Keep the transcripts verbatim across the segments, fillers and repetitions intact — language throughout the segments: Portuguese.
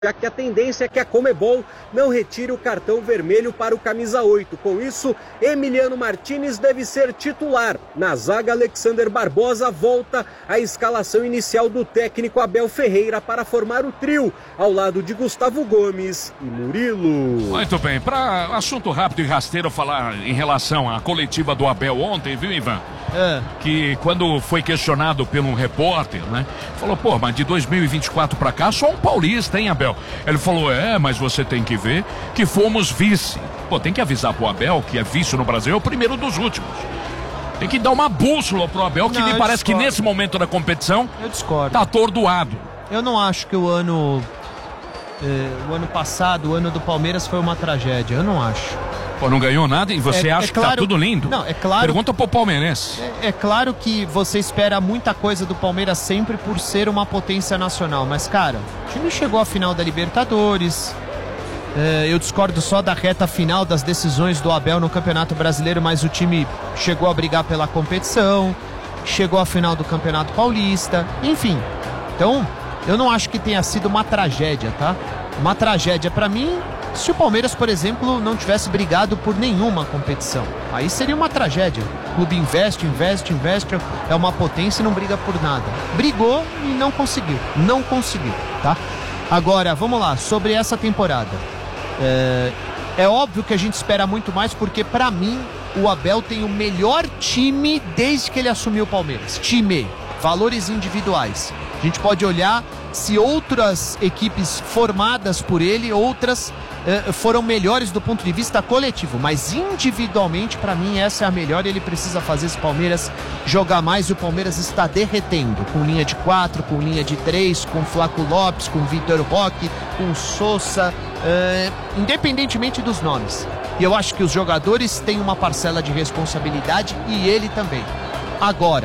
já que a tendência é que a Conmebol não retire o cartão vermelho para o camisa oito. Com isso, Emiliano Martínez deve ser titular. Na zaga, Alexander Barbosa volta à escalação inicial do técnico Abel Ferreira para formar o trio, ao lado de Gustavo Gomes e Murilo. Muito bem, para assunto rápido e rasteiro falar em relação à coletiva do Abel ontem, viu, Ivan? É. Que quando foi questionado por um repórter, né? Falou, pô, mas de dois mil e vinte e quatro pra cá só um paulista, hein, Abel? Ele falou, é, mas você tem que ver que fomos vice. Pô, tem que avisar pro Abel que é vice no Brasil, é o primeiro dos últimos. Tem que dar uma bússola pro Abel, que não, me parece discordo. Que nesse momento da competição eu discordo. Tá atordoado. Eu não acho que o ano eh, o ano passado, o ano do Palmeiras foi uma tragédia, eu não acho. Pô, não ganhou nada e você é, acha é claro, que tá tudo lindo? Não, é claro. Pergunta pro palmeirense. É, é claro que você espera muita coisa do Palmeiras sempre por ser uma potência nacional. Mas, cara, o time chegou à final da Libertadores. É, eu discordo só da reta final das decisões do Abel no Campeonato Brasileiro, mas o time chegou a brigar pela competição, chegou à final do Campeonato Paulista, enfim. Então, eu não acho que tenha sido uma tragédia, tá? Uma tragédia pra mim... Se o Palmeiras, por exemplo, não tivesse brigado por nenhuma competição, aí seria uma tragédia. O clube investe, investe, investe, é uma potência e não briga por nada. Brigou e não conseguiu, não conseguiu, tá? Agora, vamos lá, sobre essa temporada. É, é óbvio que a gente espera muito mais, porque pra mim, o Abel tem o melhor time desde que ele assumiu o Palmeiras. Time, valores individuais. A gente pode olhar se outras equipes formadas por ele, outras eh, foram melhores do ponto de vista coletivo, mas individualmente, para mim, essa é a melhor. Ele precisa fazer esse Palmeiras jogar mais, e o Palmeiras está derretendo, com linha de quatro, com linha de três, com Flaco Lopes, com Vitor Roque, com Sousa, eh, independentemente dos nomes. E eu acho que os jogadores têm uma parcela de responsabilidade, e ele também. Agora,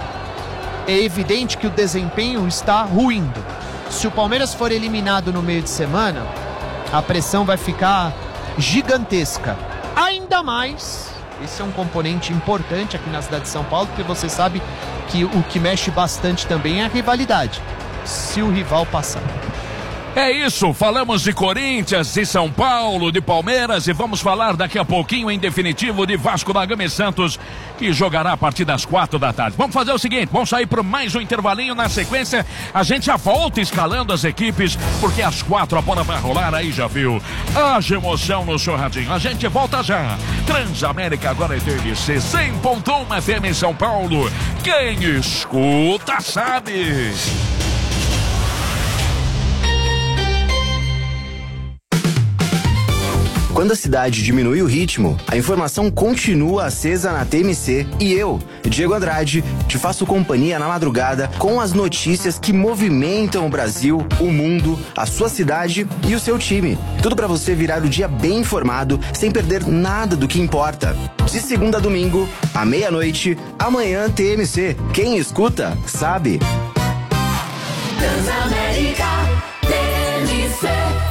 é evidente que o desempenho está ruindo. Se o Palmeiras for eliminado no meio de semana, a pressão vai ficar gigantesca. Ainda mais, esse é um componente importante aqui na cidade de São Paulo, porque você sabe que o que mexe bastante também é a rivalidade. Se o rival passar. É isso, falamos de Corinthians, de São Paulo, de Palmeiras, e vamos falar daqui a pouquinho, em definitivo, de Vasco da Gama e Santos, que jogará a partir das quatro da tarde. Vamos fazer o seguinte, vamos sair para mais um intervalinho. Na sequência, a gente já volta escalando as equipes, porque às quatro a bola vai rolar, aí já viu. Haja emoção no seu radinho, a gente volta já. Transamérica agora é T V C cem ponto um F M em São Paulo. Quem escuta sabe. Quando a cidade diminui o ritmo, a informação continua acesa na T M C. E eu, Diego Andrade, te faço companhia na madrugada com as notícias que movimentam o Brasil, o mundo, a sua cidade e o seu time. Tudo para você virar o dia bem informado, sem perder nada do que importa. De segunda a domingo, à meia-noite, amanhã T M C. Quem escuta, sabe. Transamérica T M C.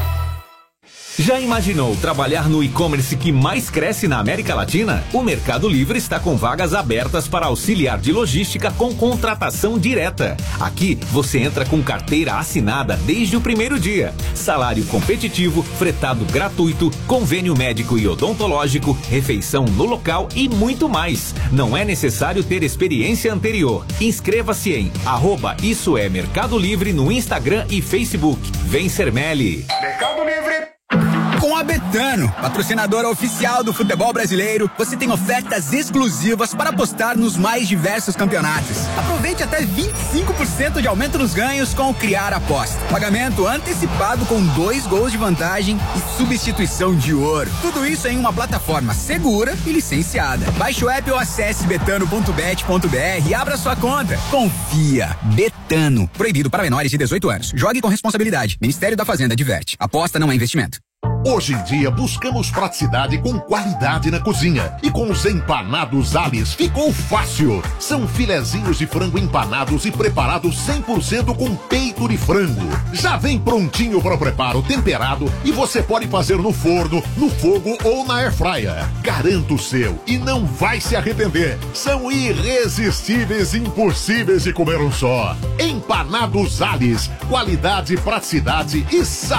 Já imaginou trabalhar no e-commerce que mais cresce na América Latina? O Mercado Livre está com vagas abertas para auxiliar de logística com contratação direta. Aqui você entra com carteira assinada desde o primeiro dia. Salário competitivo, fretado gratuito, convênio médico e odontológico, refeição no local e muito mais. Não é necessário ter experiência anterior. Inscreva-se em arroba Isso é Mercado Livre no Instagram e Facebook. Vem ser Meli. Mercado Livre. Com a Betano, patrocinadora oficial do futebol brasileiro, você tem ofertas exclusivas para apostar nos mais diversos campeonatos. Aproveite até vinte e cinco por cento de aumento nos ganhos com o Criar Aposta. Pagamento antecipado com dois gols de vantagem e substituição de ouro. Tudo isso em uma plataforma segura e licenciada. Baixe o app ou acesse betano ponto bet ponto br e abra sua conta. Confia. Betano. Proibido para menores de dezoito anos. Jogue com responsabilidade. Ministério da Fazenda adverte. Aposta não é investimento. Hoje em dia buscamos praticidade com qualidade na cozinha. E com os empanados Alice ficou fácil. São filezinhos de frango empanados e preparados cem por cento com peito de frango. Já vem prontinho para o preparo, temperado, e você pode fazer no forno, no fogo ou na airfryer. Garanto o seu e não vai se arrepender. São irresistíveis e impossíveis de comer um só. Empanados Alice. Qualidade, praticidade e sabor.